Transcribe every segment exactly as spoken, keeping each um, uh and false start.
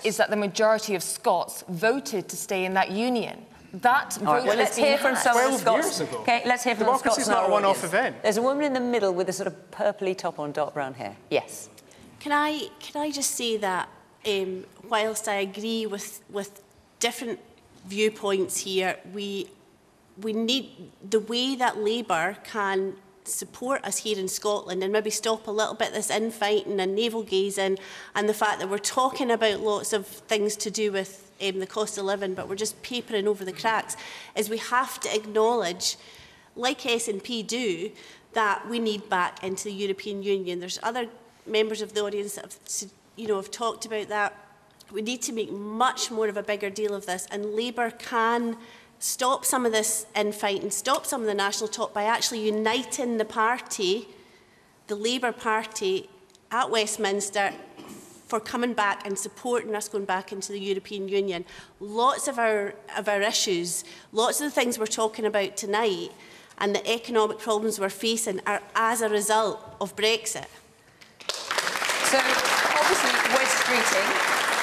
is that the majority of Scots voted to stay in that union. That vote right, well, let's hear from some of the Scots. Okay, let's hear from the Scots. Democracy is not a one-off event. There's a woman in the middle with a sort of purpley top on, dark brown hair. Yes. Can I can I just say that um, whilst I agree with with different viewpoints here, we we need the way that Labour can support us here in Scotland and maybe stop a little bit this infighting and navel-gazing and the fact that we're talking about lots of things to do with um, the cost of living, but we're just papering over the cracks, is we have to acknowledge, like S N P do, that we need back into the European Union. There's other members of the audience that have, you know, have talked about that. We need to make much more of a bigger deal of this, and Labour can stop some of this infighting, stop some of the national talk by actually uniting the party, the Labour Party at Westminster, for coming back and supporting us going back into the European Union. Lots of our, of our issues, lots of the things we're talking about tonight and the economic problems we're facing are as a result of Brexit. So, obviously, Wes Streeting,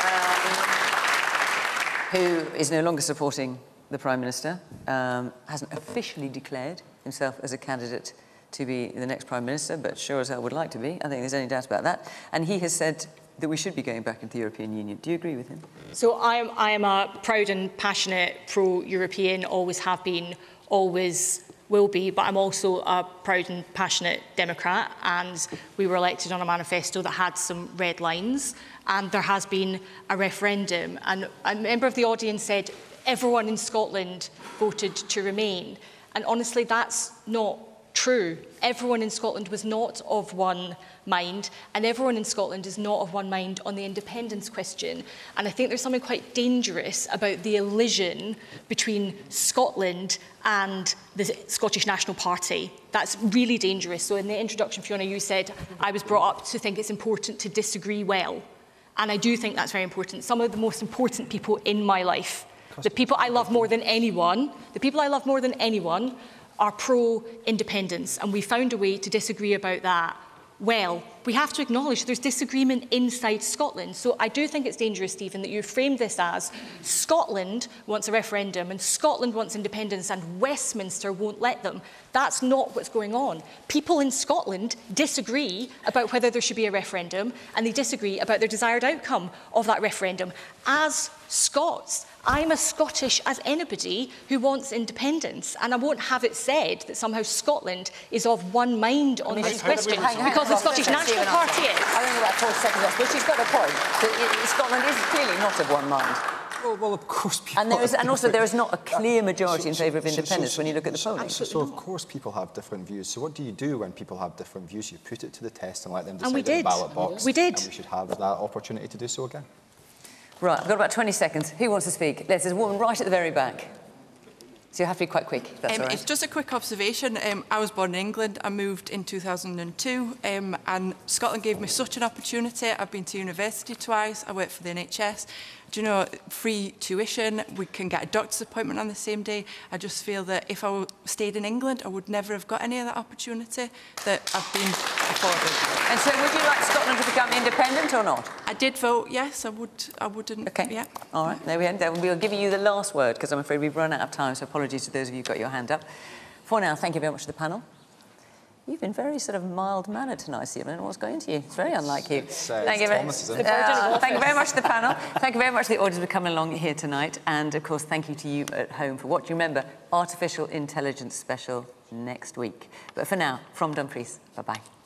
um, who is no longer supporting the Prime Minister, um, hasn't officially declared himself as a candidate to be the next Prime Minister, but sure as hell would like to be. I think there's any doubt about that. And he has said that we should be going back into the European Union. Do you agree with him? So I am, I am a proud and passionate pro-European, always have been, always will be, but I'm also a proud and passionate Democrat, and we were elected on a manifesto that had some red lines, and there has been a referendum. And a member of the audience said, everyone in Scotland voted to remain. And honestly, that's not true. Everyone in Scotland was not of one mind, and everyone in Scotland is not of one mind on the independence question. And I think there's something quite dangerous about the elision between Scotland and the Scottish National Party. That's really dangerous. So in the introduction, Fiona, you said I was brought up to think it's important to disagree well. And I do think that's very important. Some of the most important people in my life, the people I love more than anyone, the people I love more than anyone are pro-independence, and we found a way to disagree about that. Well, we have to acknowledge there's disagreement inside Scotland. So I do think it's dangerous, Stephen, that you framed this as Scotland wants a referendum and Scotland wants independence and Westminster won't let them. That's not what's going on. People in Scotland disagree about whether there should be a referendum, and they disagree about their desired outcome of that referendum. As Scots, I'm as Scottish as anybody who wants independence, and I won't have it said that somehow Scotland is of one mind on this question, because the Scottish National Party is. I don't know about four seconds left, but she's got a point. That Scotland is clearly not of one mind. Well, well, of course people... And, there is, and also there is not a clear majority so, in favour of independence so, so, when you look at the polling. So, so of course people have different views. So what do you do when people have different views? You put it to the test and let them decide in the ballot box. We did. And we should have that opportunity to do so again. Right, I've got about twenty seconds. Who wants to speak? There's a woman right at the very back. So you have to be quite quick, if that's um, all right. It's just a quick observation. Um, I was born in England. I moved in two thousand two, um, and Scotland gave me such an opportunity. I've been to university twice. I work for the N H S. Do you know, free tuition, we can get a doctor's appointment on the same day. I just feel that if I stayed in England, I would never have got any of that opportunity that I've been afforded. And so would you like Scotland to become independent or not? I did vote yes, I would, I wouldn't, okay. Yeah. All right, there we are. We'll give you the last word, because I'm afraid we've run out of time, so apologies to those of you who've got your hand up. For now, thank you very much to the panel. You've been very sort of mild-mannered tonight, Stephen. I don't know what's going to you. It's very unlike you. It's, uh, thank, it's you Thomas, very, uh, thank you very much to the panel. Thank you very much to the audience for coming along here tonight. And, of course, thank you to you at home for watching. Remember, Artificial Intelligence Special next week. But for now, from Dumfries, bye-bye.